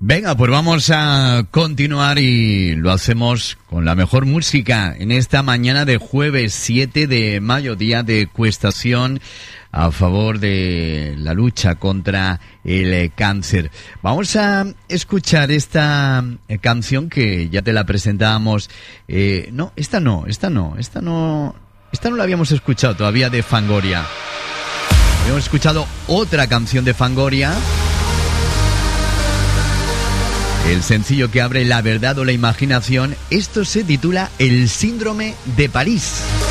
Venga, pues vamos a continuar y lo hacemos con la mejor música en esta mañana de jueves 7 de mayo, día de cuestación a favor de la lucha contra el cáncer. Vamos a escuchar esta canción que ya te la presentábamos. Esta no la habíamos escuchado todavía, de Fangoria. Habíamos escuchado otra canción de Fangoria. El sencillo que abre La verdad o la imaginación. Esto se titula El síndrome de París.